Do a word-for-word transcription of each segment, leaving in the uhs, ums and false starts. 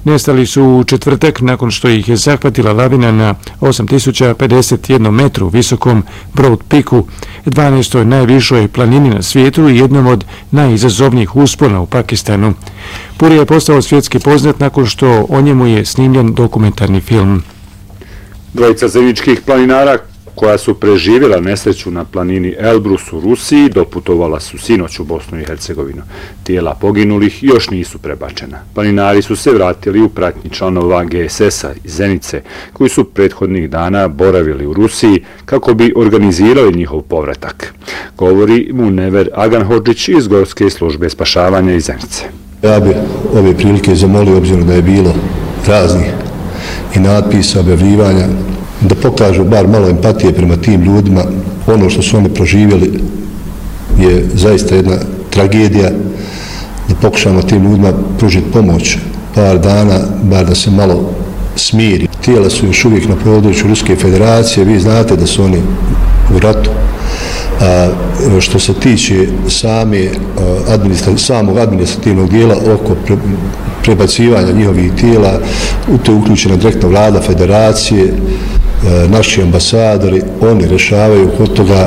Nestali su u četvrtak nakon što ih je zahvatila lavina na osam tisuća pedeset jedan metru visokom Broad Peaku, dvanaestoj najvišoj planini na svijetu i jednom od najizazovnijih uspona u Pakistanu. Puri je postao svjetski poznat nakon što o njemu je snimljen dokumentarni film. Dvojica zajedničkih planinara koja su preživjela nesreću na planini Elbrus u Rusiji doputovala su sinoć u Bosnu i Hercegovinu. Tijela poginulih još nisu prebačena. Planinari su se vratili u pratnji članova G S S-a iz Zenice, koji su prethodnih dana boravili u Rusiji kako bi organizirali njihov povratak. Govori Munever Aganhodžić iz Gorske službe spašavanja iz Zenice. Ja bi ove prilike zamolio, obzirom da je bilo raznih i natpisa, objavljivanja, da pokažu bar malo empatije prema tim ljudima. Ono što su oni proživjeli je zaista jedna tragedija, da pokušamo tim ljudima pružiti pomoć par dana, bar da se malo smiri. Tijela su još uvijek na području Ruske federacije, vi znate da su oni u ratu. A što se tiče same, administra, samog administrativnog dijela oko pre, prebacivanja njihovih tijela, u to je uključena direktna vlada federacije, naši ambasadori, oni rešavaju kod toga.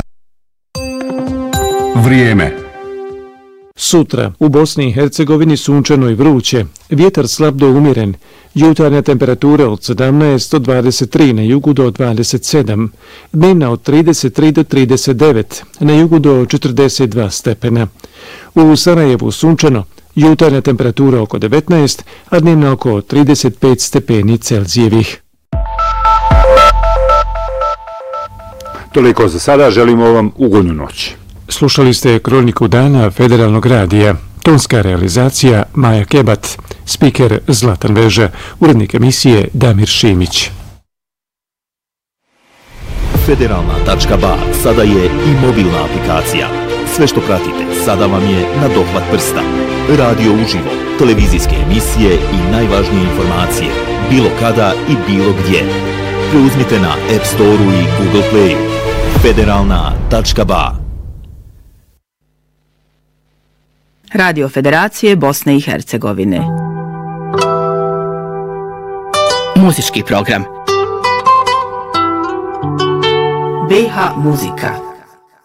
Vrijeme. Sutra u Bosni i Hercegovini sunčano i vruće, vjetar slab do umjeren, jutarnja temperatura od sedamnaest do dvadeset tri, na jugu do dvadeset sedam, dnevna od trideset tri do trideset devet, na jugu do četrdeset dva stepena. U Sarajevu sunčano, jutarnja temperatura oko devetnaest, a dnevna oko trideset pet stepeni Celzijevih. Toliko za sada, želimo vam ugodnu noć. Slušali ste kroniku dana Federalnog radija. Tonska realizacija Maja Kebat, spiker Zlatan Veža, urednik emisije Damir Šimić. Federalna tačka ba sada je i mobilna aplikacija. Sve što pratite sada vam je na dohvat prsta. Radio uživo, televizijske emisije i najvažnije informacije, bilo kada i bilo gdje. Preuzmite na App Store-u i Google Play-u. Federalna tačka ba. Radio Federacije Bosne i Hercegovine. Muzički program. B H muzika.